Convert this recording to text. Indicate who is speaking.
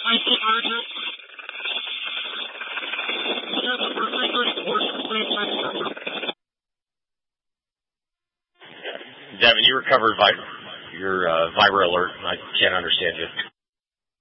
Speaker 1: Devin, you recovered your Viber alert. I can't understand you.